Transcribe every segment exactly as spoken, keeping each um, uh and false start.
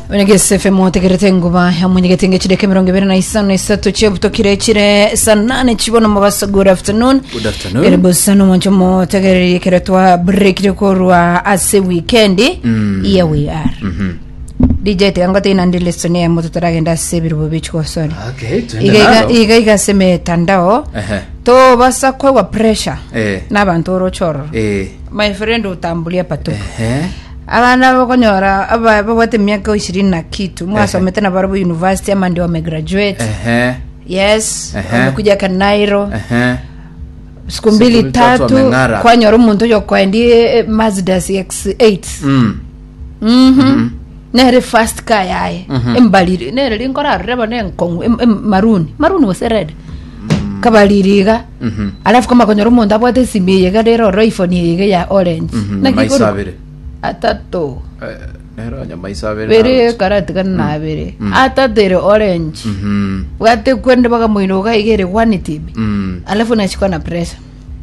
Wenegese F M tegerete nguba ya mwenyegete ngechideke mirongo ibiri na isano isatu chebuto kirekire sanane chibono mabasa. Good afternoon. Good afternoon. Erebo sanu mwanchomo tegerere keretwa break rekorwa ase weekend. Mm. Here we are. Mhm. Mm D J te angote ina ndilesone moto taragenda sebiru bobichko sorry. Okay, iga iga iga seme tandao. Ehe. To basa kwa wa pressure. Eh. Nabantu orochoro. Eh. My friend utambulia pato. Ehe. Abana bakonyora aba babate myaka ishirini na kitu mwasomete na Barubu University ama ndio wamegraduate. Ehe. Yes, Ehe. wamekuja Kanairo. Ehe. Siku mbili tatu kwa nyoro muntu yo kwa ndiye Mazda C X eight. Mm. Mhm. Mm nere fast car yae. Mm -hmm. Embaliri nere linkora reba nenkongu em, em, maruni. Maruni was red. Mm. Kabaliriga. Mhm. Mm alafu kama konyoro muntu abwate simbiye gadero iPhone yege ya orange. Mm -hmm. Na kikuru atato eh nero nya maisabere bere karate kana bere atatere orange. Mhm. Wate kwende baka mwino ga igere one T B. Mhm. Alafu nachukua na pressure.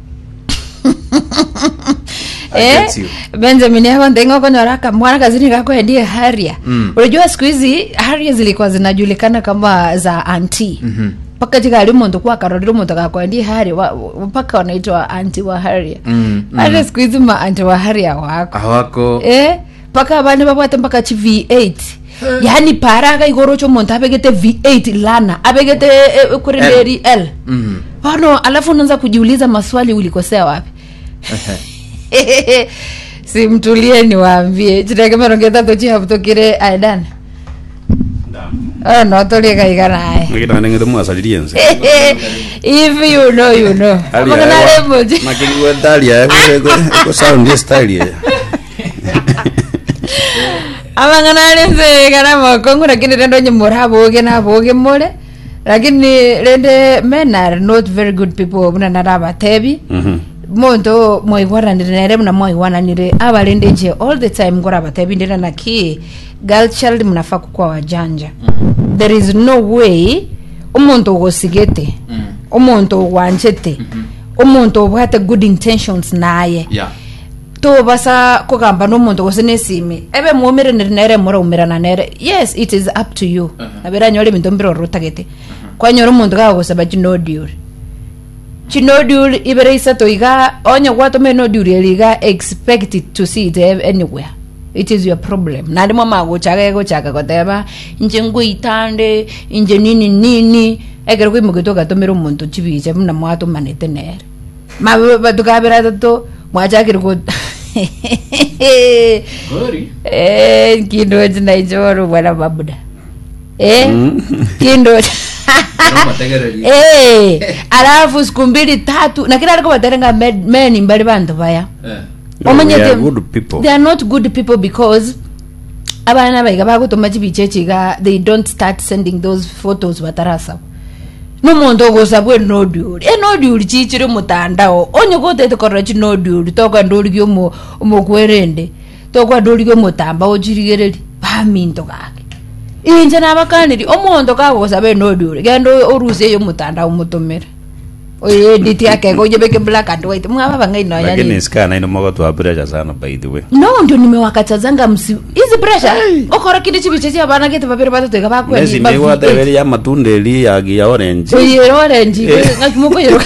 Eh Benjamin hapo ndengo kwa haraka mwana kazini kako ndiye Haria. Unajua siku hizi Haria zilikuwa zinajulikana kama za auntie. Mhm. Paka tika alimuntu kwa karodiro muntu kako ndiye Haria paka wanaitwa auntie wa Haria. Mhm. Hata siku hizi ma auntie wa Haria wako. Hawako. Eh paka abane babwate mpaka chi V eight. Yani paraga igorocho muntu abegete V eight lana abegete eh, kurenderi L. Mhm. Bano alafu unaanza kujiuliza maswali ulikosea wapi? Si mtulie niwaambie chitake merongeta tochi habutokire Aidan. Ah no tole kaiga nae. Ngida nengede mwasaliense. If you know you know. Amagana lemoji. Makingu Italia ko sound style ya. Amagana lense kana makongo lakini rendo nyimurabo ge na boge mole. Lakini rende men are not very good people buna naraba tebi. Mhm. Mondo moigwana nire mna moigwana nire abalende je all the time ngora batebi ndira na ki girl child mnafa kwa wajanja. Mm-hmm. There is no way umuntu gosigete. Mm. Umuntu wanchete. Mm-hmm. Umuntu obwate good intentions naye. Yeah. To basa kugamba no muntu gosenesime ebe muomere nere mura umirana nere. Yes, it is up to you. Uh-huh. Abera nyole mintombiro rutagete. Uh-huh. Kwa nyoro muntu ga gosaba no diure. Chinodul iberisa toiga onye kwato me no duri eliga expect it to see it anywhere. It is your problem. Nadi mama go chaga go chaga koteba nje nguitande nje nini nini egero kwi mugitoka to mero muntu chibiche mna mwato manete nere. Ma batukabera to mwachakiri ko Gori eh kindo jina ijoro bwana babuda. Eh kindo Eh, alafu siku mbili tatu na kila alikuwa baterenga men mbali bantu baya. Eh. Omanyete good people. They are not good people because abana bayiga bagutoma chibichechi ga they don't start sending those photos batarasa. No muntu gosabwe no dude. E no dude chichire mutandao. Onye gote tekorachi no dude toka ndori gyo mo omokwerende. Toka ndori gyo mutamba ojirigereri. Ba minto kake. Inje nabakaniri omuntu kagosabe no dure gendo oruse yo mutanda umutomera oye edit yake goje beke black and white mwaba bangai no yani lakini skana ino mogo tu pressure sana by the way no ndio nimewakatazanga msi hizi pressure okora kidi chibichechi abana gete babere bato tega bakwe ni ba wa tebeli ya matundeli ya ya orange oye orange ngakimoko yero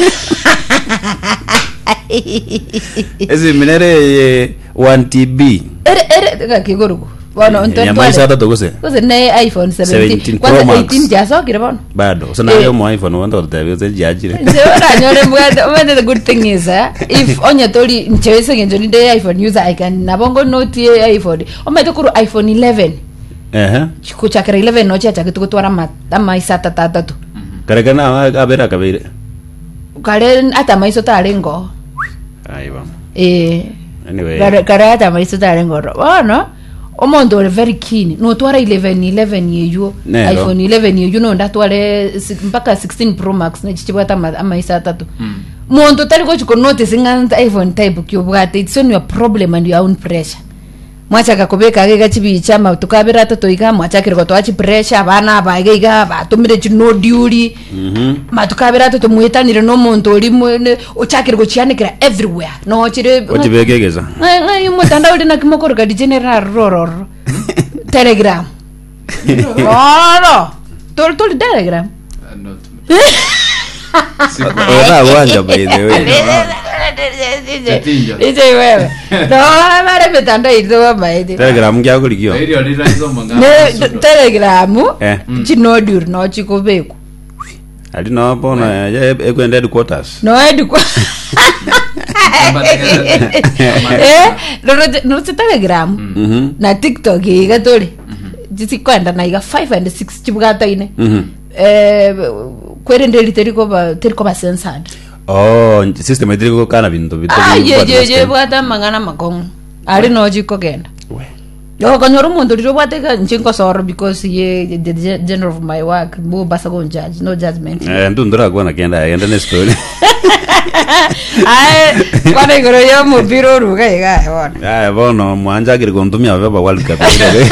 ezi minere one T B ere ere gakigorugo bueno entonces ya maisha tatu kose kose na iPhone seventeen kwanza eighteen jaso kire bono bado sana yo mo iPhone wanda tutabe ze jajire zora nyore mwada mwada the good thing is uh, if onya tori nchewese ngenjo ni de iPhone user I can nabongo note iPhone ometo kuru iPhone eleven eh kuchakira eleven no chacha kitukutwara mata maisa tatatu kareka na abera kabire kare ata maiso tarengo aiwa eh anyway kare kare ata maiso tarengo oh no omondo are very keen no twara eleven eleven yeyo iPhone eleven yeyo no ndatware mpaka sixteen Pro Max na chichibata ama isa tatu mondo tari ko chiko notice nganta iPhone type kyobwate it's on your problem and your own pressure mwacha kakobeka ge gachibi chama tukabira to toiga mwacha kiriko to achi pressure abana bage ga batumire chino diuri mhm matukabira to tumuitanire no muntu oli mwene ochakiriko chianikira everywhere no chire ochibegegeza ngai mutanda uli na kimokoro ka general rororo Telegram No, no. Tol tol Telegram. Uh, not Ora wanja by the way. Chatinja. Ije wewe. No, mara mitandao hizo baadhi. Telegram yako likio. Hili ndio hizo manga. Ne Telegram Eh. chinodur no chikobeku. Ali no hapo na ekwenda headquarters. No ediko. Eh, no no Telegram. Mhm. Na TikTok igatoli. Jisi kwenda na iga five and six chibugata ine. Mhm. Eh, kwerendeli teriko ba teriko ba censored. Oh, system idriko kana bintu bitu. Ah, ye ye ye bwata mangana makongo. Ali no jiko kenda. We. Yo kanyoro mundu riro bwateka nchinko soro because ye the general of my work bo basa go judge no judgment. Eh, ndundura kwa kenda enda ne story. Ai, kwana igoro yo mubiro ruga iga wona. Ah, bono mwanja giri gondumia baba World Cup.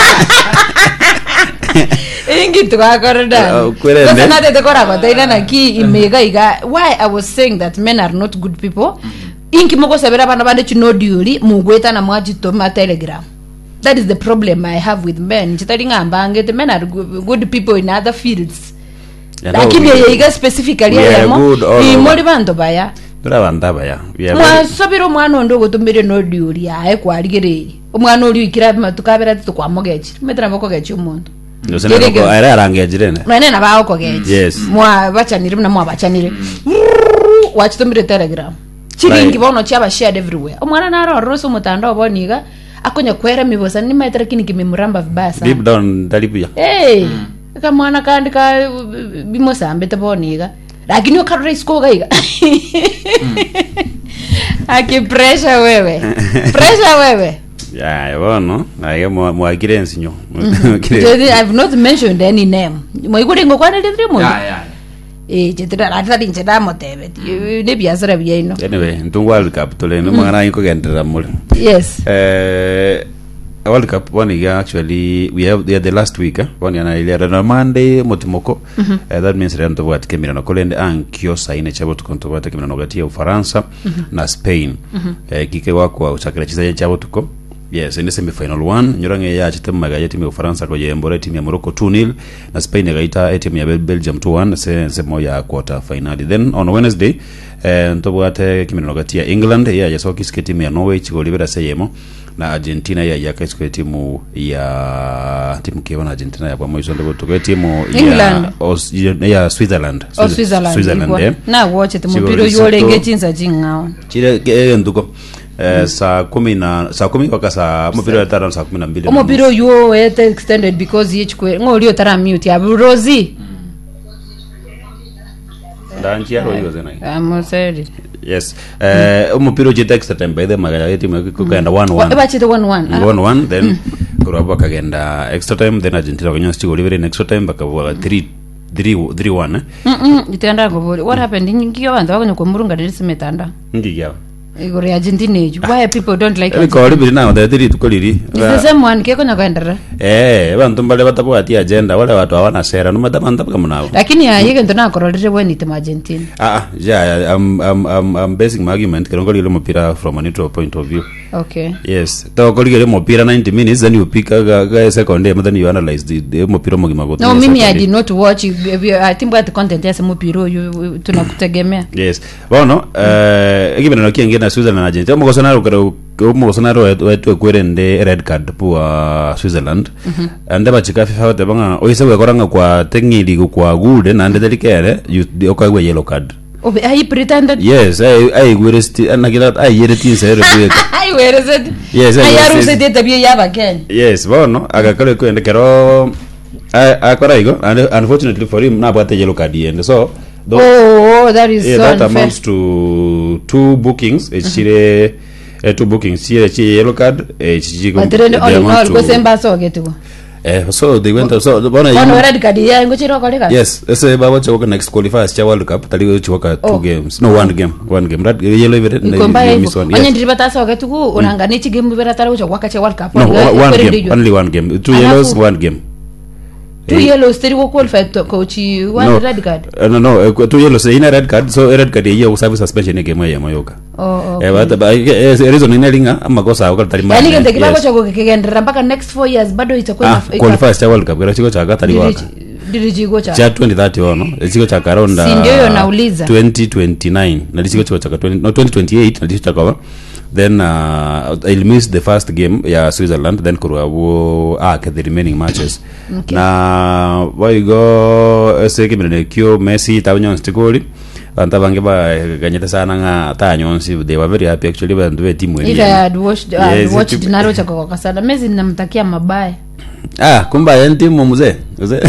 Ingi tukakora da. Because na te kora kwa taina na ki imega iga. Why I was saying that men are not good people. Inki moko sabera bana bande chino diuri mugweta na mwaji to ma Telegram. That is the problem I have with men. Chitari ngamba ngete men are good, good people in other fields. Lakini ye iga specifically ya mo ni mori bando baya. Dura banda baya. Mwa sabiro mwana ndo gotumbire no diuri ya kwa aligereri. Omwana uri ikira matukabera tukwamogechi. Metra boko gechi umuntu. Yosena ko ara arange jirene. Mwana na bawo ko gechi. Yes. Mwa bachanire na mwa bachanire. Watch tumbire Telegram. Chiringi bono chaba shared everywhere. Omwana na ro roso mutandao boniga akonya kwera mibosa ni maitra kini kimemuramba vibaya sana. Deep down dalipia. Eh. Kama mwana kaandika bimosa ambete boniga. Lakini ukarura isko gaiga. Aki pressure wewe. Pressure wewe. Ya, bueno, aye mo mo agirensi nyo. I've not mentioned any name. Mo igure ngokwana ndiri mo. Ya ya. Eh, chitira atari ncheda motebe. Ne biazara biyaino. Anyway, ntungu World Cup tole no mwana yiko gendera muri. Yes. Eh World Cup one is actually we have the, the last week eh? One yana ile na Monday motimoko mm -hmm. uh, that means rento wat kemira na kolende ankyo saine chabo tukonto wat kemira no gatia Ufaransa mm -hmm. na Spain mm -hmm. eh, kike wako uchakira chizaje chabo tuko yes in the semi final one nyorange ya chitem magaye timu ya Ufaransa ko yembore timu ya Morocco two nil na Spain igaita timu ya Belgium two one se se moya quarter final. Then on Wednesday eh ntobwate kemira no gatia England ya yasoki sketi ya Norway chigolibera seyemo na Argentina ya yaka isko timu ya timu kiwa na Argentina ya kwa mwisho ndio tuko timu England. ya Os, ya Switzerland Oh, Switzerland, Switzerland eh? Na watch it mupiro yolenge chinza chingao chile eh nduko eh saa kumi na saa kumi kwa saa mupiro ya tara saa kumi na mbili mupiro yo ete extended because ye chikwe ngolio tara mute ya Rosie ndanchi yaro hiyo zena I'm sorry. yes eh umupiro chita extra time by the magaya timu kugenda one one eba chita one one one one then kuraba kagenda extra time then Argentina kanywa stigo libere extra time bakabwa three three one eh mm itenda ngobole what happened ngiyo bantu bakonye kumurunga ndisimetanda ngiya igore Argentina eju why people don't like it ko libere now the three tukoliri is the same one keko nyakendera eh bantu mbale batapo ati agenda wale watu hawana sera no madamanda kama nao lakini ayike ndo nakorolere bweni te Argentina ah yeah I'm I'm I'm I'm basing my argument kerongo lile mpira from a neutral point of view. Okay. Yes to ko lile mpira ninety minutes then you pick ga ga second day then you analyze the the mpira mogima goto. No mimi I did not watch I think what content ya mpira you tunakutegemea. Yes bueno eh egibena no kienge na Switzerland na Argentina mo gosana ro mo gosana ro wetu kwirende red card pour Switzerland ande bachika FIFA te banga oise we koranga kwa tengili kwa gude na ande delikere you okagwe yellow card. Obe ai pretended. Yes, I I were anagila ai yere tin sere bueka. Ai were said. Yes, ai aru se de tabia yaba ken. Yes, bueno, agakale ko ende kero akora igo and unfortunately for him na bata yellow card and so oh, oh that is yeah, so that unfair. amounts to two bookings echire uh, two bookings chire chi yellow card echichi go but all all go semba so getugo. Eh, so they went so bona on red card ya ngochiro koleka. Yes, ese baba choka next qualifiers cha World Cup taligo choka two games no one game one game that yellow even miss one. Onye ndiri bata getugo unangani chi game bera tara ucha waka cha World Cup. No, one game, only one game. Two yellows, one game. Two yellows three go qualify to coach one no, red card. Uh, no no uh, two yellows in a red card so a red card ye service suspension game ya mayoka. Oh, okay. eh but ba reason ina linga amakosa ako tari yani kende kibago chako kigendera mpaka next four years bado itakuwa ah qualify cha world cup kira chiko cha gatari waka dirijigo cha cha twenty thirty ono chiko cha karonda si ndio yo nauliza twenty twenty-nine na chiko cha twenty no twenty twenty-eight na chiko cha kwa then uh, I'll miss the first game ya Switzerland then kurwa wo ah the remaining matches okay. Na why go seke mene kyo Messi tabnyon stikoli anta bange ba ganyeta sana nga tanyonsi they were very happy actually when the team win. If I had watched uh, yes, watched Dinaro cha kwa kasana Messi namtakia mabaya. Ah kumba ya timu mzee mzee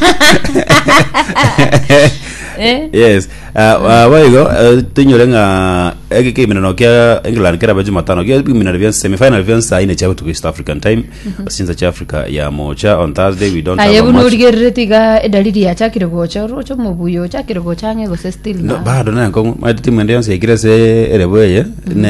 eh yes uh why go tinyorenga ege minano kya England kera baji matano kya minano vya semi final vya sa ine cha to East African time since cha Africa ya mocha on Thursday we don't have a match. Ayebu nurigeretiga edaliri ya chakire gocha rocho mubuyo chakire gocha nge go still na bado na ngo my team ndio se kirese ereboye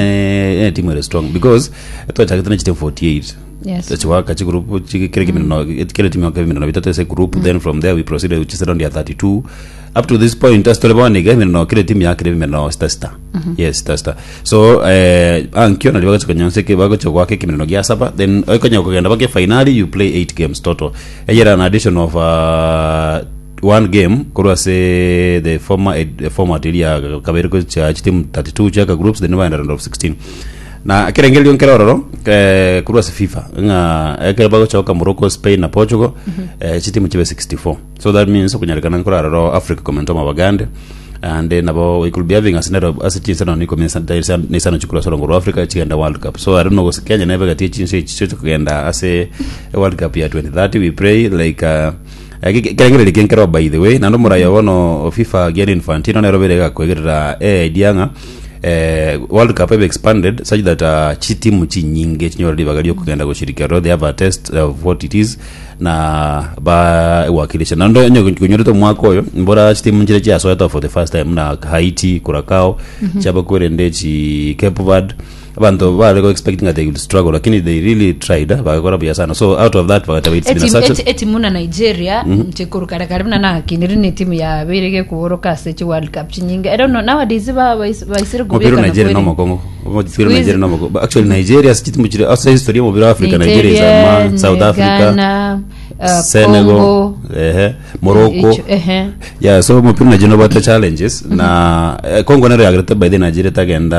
ne ne team is strong because to cha kitana chite forty-eight. Yes. That's why kachi group chikire kimino kile team yake kimino bitata se group mm-hmm. Then from there we proceeded which is around the thirty-two up to this point as to lebone game no kile team yake kimino stasta mm-hmm. Yes stasta so eh ankyo na libaga chakanyonse ke baga chokwa ke kimino gya saba then oikonya kugenda bake finally you play eight games total ejera an addition of uh, one game kurwa se the former the format area kaberiko cha team thirty-two chaka groups then one round of sixteen na kirengeli yonkera ororo eh kurwa se FIFA nga ekere bago choka Morocco, Spain na Portugal mm-hmm. eh chitimu chibe sixty-four so that means kunyarekana nkora ororo Africa komentoma bagande and then about we could be having a scenario as it is on Nico ni sana chukula solo ngoro Africa chienda World Cup so I don't know what Kenya never got teaching say chicho kugenda as a World Cup ya twenty thirty we pray like uh kirengeli likenkera by the way nando mura yawono FIFA Gianni Infantino na robere kwegera eh idianga eh World Cup have expanded such that uh, chitimu chinyinge chinyorali bagali okugenda gushirikira they have a test of what it is na ba wakilisha nando nyo kunyorito mwako yo mbora chitimu njire cha soeta for the first time na Haiti Curacao mm-hmm. Chaba kurende chi Cape Verde abantu bale go expecting that they will struggle lakini they really tried bakakora bya sana so out of that bakata it's been such a eti muna Nigeria mchekuru karakaribna na kiniri ni timu ya berege kuoroka sechi World Cup chinyinga I don't know nowadays ba baisire gobeka na Nigeria no makongo motisiru Nigeria no makongo actually Nigeria siti mchire asa history mo bila Africa Nigeria is a man South Africa Ghana, uh, Senegal Congo, eh Morocco eh yeah so mo pina jino bata challenges mm-hmm. Na uh, Congo na reagrete by the Nigeria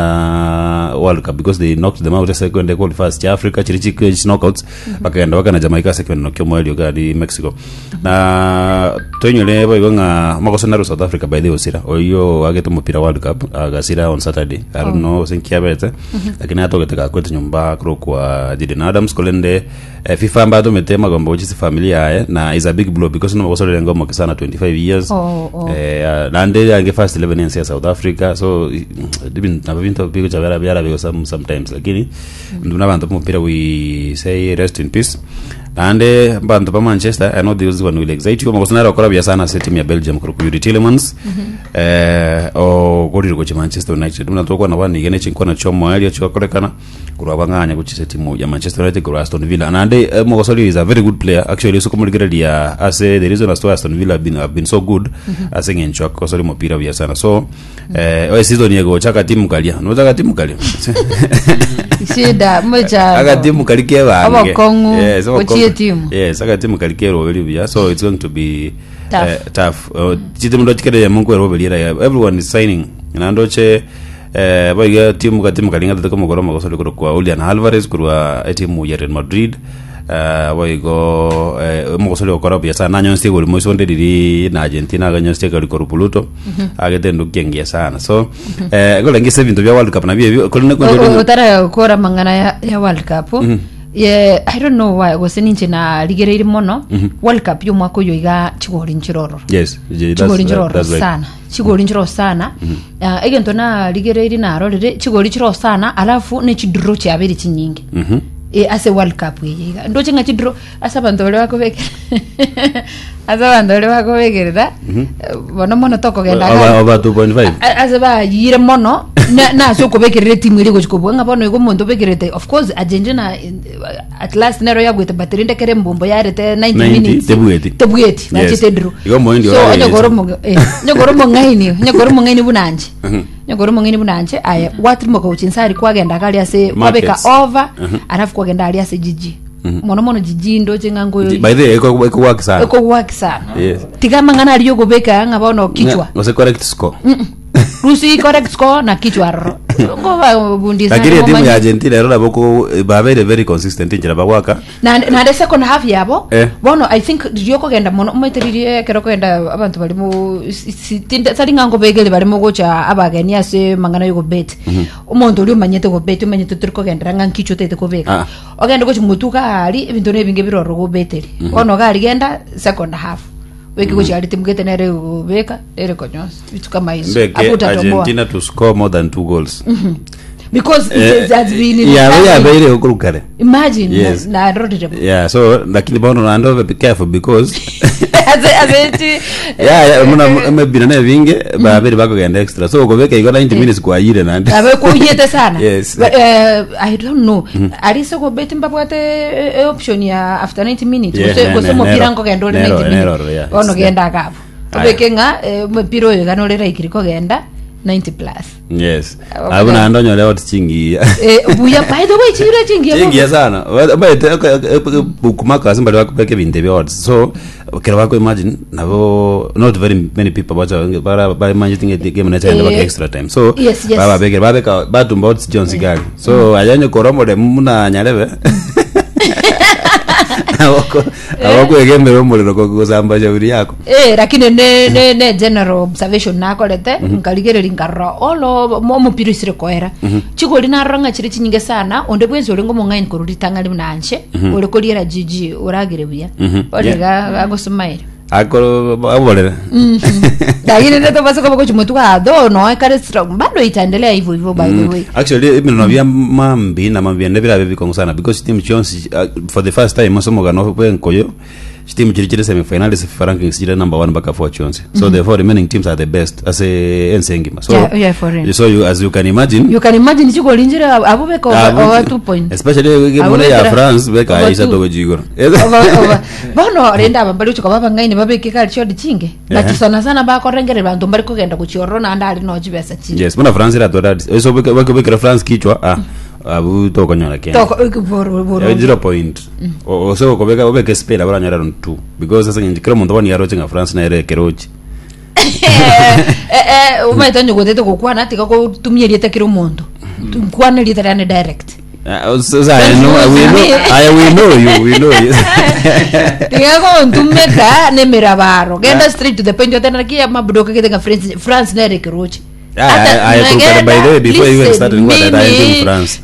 tagenda World Cup because they knocked them out second they called first Africa chirichi knockouts bakaenda mm-hmm. Baka na Jamaica second no kyomo elio gadi Mexico mm-hmm. Na tonyole boy nga makosana South Africa by the osira oyo ageto mupira World Cup agasira on Saturday I don't oh. know sinkia bete mm-hmm. Lakini atogeta kwetu nyumba kro kwa Diden Adams kolende eh, FIFA mbado metema gombo which is familia ya na is a big blow because no makosole ngoma kisana twenty-five years oh, oh. eh na ande ange first eleven years ya South Africa so dibin na vinto pigo cha vera vera because some sometimes lakini nduna bantu mpira we say rest in peace ande bantu pa Manchester I know those one will excite you makosana rakora bya sana set team ya Belgium kuri Yuri Tillemans mm-hmm. eh o gori ko Manchester United mna tokwa na wani gene chinkwa na chomo ali cho kolekana kuri abanganya ku timu ya Manchester United kuri Aston Villa and ande uh, Mogosoli is a very good player actually so kumulgira dia as the reason as to Aston Villa have been, have been so good mm-hmm. As in choka kosoli mopira bya sana so mm-hmm. eh o season yego chaka timu kalia no chaka timu kalia shida moja aga timu kalikia bange abakongu yes ochie timu yes aga timu kalikia ro beli bya so it's going to be tough, uh, tough. Uh, chitimu ndo chikere ya mungu ro beli ya everyone is signing na ndoche eh boiga timu ka timu kalinga tatako mugoro magosoli kuro kwa Julian Alvarez kurwa timu ya Real Madrid uh boigo eh mogosoli okora bya sana nyonse goli moiso ndiri na Argentina ga nyonse ga likoro Pluto agete ndo kengia sana so eh gola ngise bintu bya World Cup na bye kolne ko utara kora mangana ya, ya World Cup mm-hmm. Yeah, I don't know why was ninche na ligereire mono mm-hmm. World Cup yo mwako yo iga chigori nchiroro yes chigori nchiroro that, right. Sana chigori nchiroro sana mm-hmm. uh, egento na ligereire na rorere chigori nchiroro sana alafu ne chidro cha beri chinyingi mhm e ase World Cup yiga ndo chinga chidro asa bandole wako beke asa bandole wako beke da bono mono toko genda over two point five asa ba yire mono na na so ko beke timu ile go chikobo nga bono go mondo beke of course Argentina at last nero ya gwete baterinde kere mbombo yare te ninety minutes tebueti tebueti na chite dro yo mo ndio so nyogoro mo eh nyogoro mo ngaini nyogoro mo ngaini bunanje nyogoro mongini bunanje aya watri moko uchinsari kwagenda kali ase kwabeka Markets. over arafu kwagenda ali ase jiji mono mono jiji ndo chengango yo by the way eko eko work sana eko work sana Yes. tigama ngana aliyo gobeka anga bono kichwa ngose correct score rusi correct score na kichwa ro ngova bundiza lakini timu ya Argentina ero naboko babere very consistent injira bagwaka na na the second half yabo Eh. bono I think ndiyo kogenda mono umeteririe kero kogenda abantu bali mu sali ngango begele bali mu gocha abageni ase mangana yo bet umuntu uli umanyete go bet umanyete turi kogenda ngankicho tete ko beka Ah. ogenda gochi mutuka ali ibintu nebinge biroro go beteri bono gali genda second half weki gochi ali timgete nere go beka ere konyos bitu kama hizo mbeke Argentina to score more than two goals because it has been in yeah yeah very okurukare imagine Yes. na rodire yeah so lakini bono nando be careful because aze aze yeah yeah muna mebina ne vinge babere bakogenda extra so gobeka iko ninety minutes kwa yire nande abe kuyete sana Yes. But, uh, I don't know aliso go bet mbapwate uh, option ya after ninety minutes Yeah, so ne- go ne- somo nero- pirango gendo nero- ninety nero, minutes yeah. ono genda kapo Aya. obekenga mpiro yo gano lera ikiriko genda ninety plus yes Okay. abuna andonyo leo tchingi eh buya by the way chira chingi chingi sana but bukumaka simba lwa kubeke binde bya odds so kera wako imagine nabo not very many people but bara bara managing the game na chenda Eh, extra time so yes, yes. baba beke baba batu odds Jones gali so ayanyo koromo de muna nyalebe awako awako egemero muliro kokuzamba shauri yako eh lakini ne ne ne general observation nako lete ngaligere lingaro olo mo mupiro isire koera chiko linaranga chiri chinyinge sana onde bwenzi olengo mongain korudi tangali mnanche ole koliera jiji uragire buya ole ga agosmaire akoro abolera lakini ndio basi kwa kochi mtu ado no ekare strong bado itaendelea hivyo hivyo by the way actually ibino nabya mambi na mambi ndebira bebi kongusana because team Jones uh, for the first time masomo gano kwenkoyo team chiri chiri semi final is FIFA ranking sijira number one baka for Jones so mm-hmm. therefore remaining teams are the best as a ensengima so Yeah, yeah, for real. so you as you can imagine you can imagine chiko linjira abubeka over, over two points especially game ya Abubekera- France beka over aisha two. dogo jigoro Over- over. bono renda bambali ucho baba ngaini babeke kali chodi chinge na Yeah. kisana sana ba korengere bantu mbali kugenda kuchiorona andali no chibesa chinge yes muna France ra toda so beka beka beka France kichwa ah abu to konyola kenya toko ikuboro boro zero point o so ko beka beka spela bora nyara on two because sasa ngikira muntu wani yaro chinga France na ere kerochi eh eh umaita nyogotete kokwana tika ko tumie lieta kiro mondo kwana lieta rane direct Uh, so, so I know, we know, I we know you, we know you. tika ko ntumeka ne mirabaro genda straight to the point yotena kia mabudoka kitenga France France na ere kerochi Yeah, I, I, I took by the way before you even started what that I in France.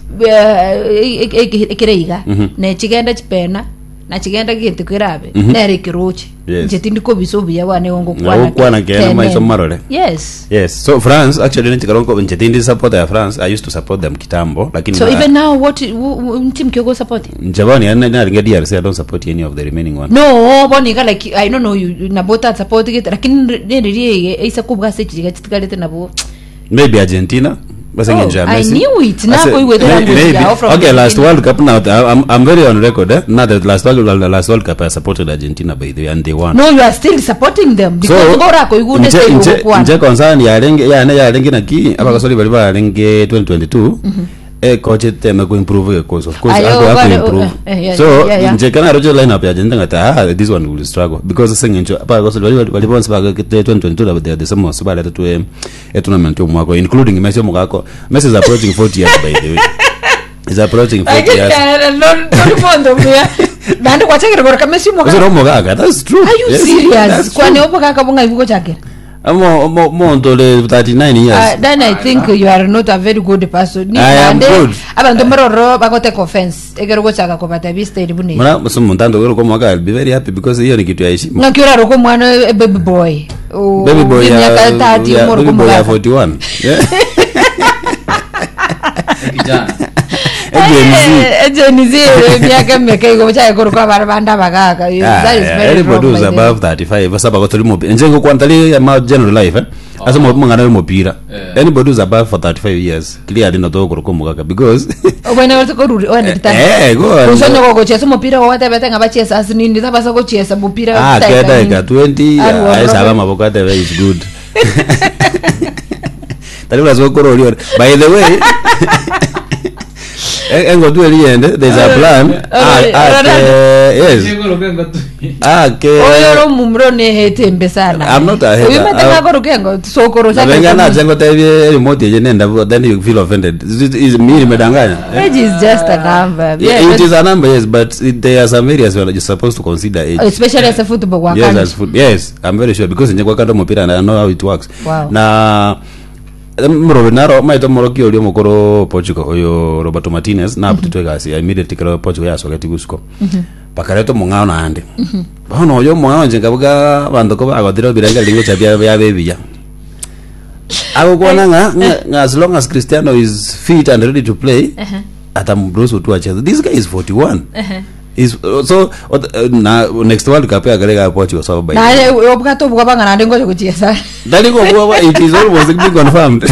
Ekireiga ne chigenda chipena na chigenda kintu kirabe nere kirochi Yes. njetindi ko bisobuya wane ongo Na kwana kena maiso marole. yes Yes, so France actually ni chikarongo njetindi support ya France. I used to support them kitambo lakini so na- even now what team kyogo support Njabani yana na ringa D R C I don't support any of the remaining one. no boni ka like I don't know you na bota support it lakini nere isa kubwa sechi gatikalete nabo Maybe Argentina. Basi Oh, ngenja I Messi. knew it. I Now said, we were the maybe- language maybe. yao from Okay, the last beginning. World Cup now. I'm, I'm very on record. Eh? Now the last World last World Cup I supported Argentina by the way and they won. no you are still supporting them because ngora ko igune nje stay nje kwa nje concern ya lenge ya ne ya lenge na ki aba kasoli bali ba lenge twenty twenty-two eh coach teme ku improve course of course Ayo, ako ako wale- improve eh, yeah, so yeah, yeah. nje kana rojo line up ya jenda ngata ah this one will struggle because singing nje aba kasoli bali bali bonse ba twenty twenty-two they are the same so bali to a tournament yo mwako including Messi mukako Messi is approaching forty years by the way is approaching forty years no fondo mia bande kwa chakira kwa kamesi mo so romo gaga that's true are you Yes, serious that's kwa true. ne opo kaka bunga ibuko chake mo mo mo ndole thirty-nine years Uh, then I think you are not a very good person. Ni I am bande, good. abantu maroro bakote offense. Egero go chaka ko bata biste ribune. mara musumu ntando gero ko mwaka I'll be very happy because hiyo ni kitu ya heshima Ngakiura roko mwana eh, baby boy. Oh, baby boy ya miaka thirty ya- umoro baby boy ya kumugaka. forty-one yeah kijana Eh, Gen Z miaka miaka iko chaka ko kwa bara banda bagaka. That is very everybody wrong who's by them. above thirty-five basa bakotoli mo njengo kwantali ma general life eh asa mo mangana mo pira Yeah. anybody who's above for thirty-five years clearly not to ko mugaka because Obwene watu ko ruri one time. eh go on. Usonyo ko go chesa mupira wote bete ngaba chesa asinini tabasa ko chesa mupira. ah type keda nini. ka twenty Aru ai waro. saba maboko ate is good Talibu so koro liyo. By the way, engo tu eliende, there's a plan. Ah, yes. Ah, ke. Oyoro mumro ne hete mbesana. I'm not a hater. Uyu matanga koro kengo sokoro chake. Venga na zengo tevi remote je nenda, then you feel offended. Is me medanganya. Age is just a number. Yeah, yeah, it is a number, yes, but it, there are some areas where you're supposed to consider age. Especially as a football worker. Yes, as foot. Yes, I'm very sure because in Jagwakando Mopira and I know how it works. Wow. Na Robinaro might Moroki or Mokoro Portugal or Roberto Martinez now to take us immediately Portugal as well Gusko. Pakareto Mongana and oh no, your Mona Jagabuga Vandoko, I got the Biranga Lingo baby. I will go as long as Cristiano is fit and ready to play. At Bruce to watch. This guy is forty-one. Is so uh, na next World Cup agarega Portugal so by. Na obukato bugabanga na ndingo kucheza. Dali go it is almost being confirmed.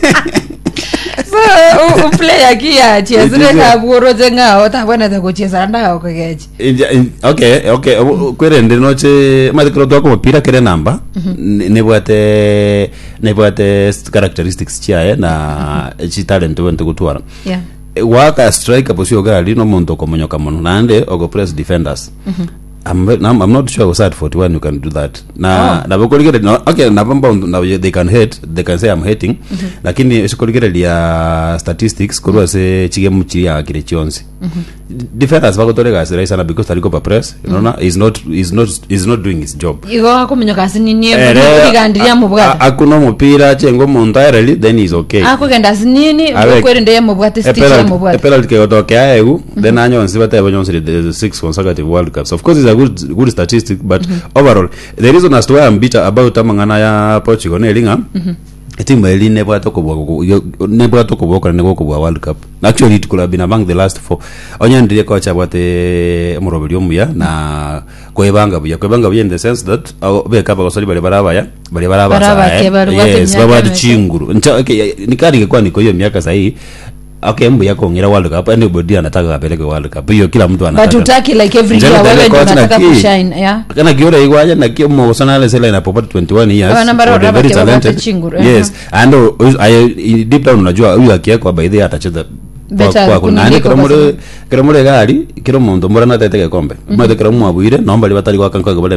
So u player kia chezere ka buro zenga otabona za kucheza ndao kwegeje. Okay, okay. Kwere ndi noche madikro doko mpira kere namba. Nebwate nebwate characteristics chia na chi talent wente kutwara. Yeah. Waka striker posio gali no muntu komonyoka mono nande ogo press defenders. Mm-hmm. I'm, I'm I'm not sure was at forty-one you can do that. Na na bokoligere no okay na bamba now they can hate they can say I'm hating. Mm-hmm. Lakini esikoligere ya statistics kurwa se chigemu chiya kire chionzi. Mm-hmm. Defenders bagotorega se raisa na because taliko pa press you know na is not is not is not doing his job. Igo komonyoka sinini kuligandiria mu bwata. Akuno mupira chengo montarely then is okay. Akugenda sinini bokwende mu bwata stitch mu bwata. Penalty ke otoke ayu then anyo nsibata ebonyonse the six consecutive World Cups. Of course it's a good good statistic but mm-hmm. overall the reason as to why I'm bitter about amangana ya Portugal nelinga mm-hmm. team eli never talk about never talk about never talk about World Cup. Actually it could have been among the last four. Onye ndiye coach abate Morobelio muya na koebanga buya koebanga buya in the sense that be kaba ko sori bale baraba ya bale baraba sa yes baba chinguru nikari kwa niko hiyo miaka sahi. Okay, mbu yako ngira World Cup anybody anataka apeleke World Cup. Hiyo kila mtu anataka. But utaki like every year wewe ndio unataka kushine, yeah. Kana kiora igwaje na kio mo sonale sela ina popata twenty-one years. Oh, very talented. Yes. And I deep down unajua huyu akiwekwa by the way atacheza kwa kuna nani kama mure kama mure gari kila muntu mura na teteke kombe. Mwe kila mwa buire naomba libatali kwa kanko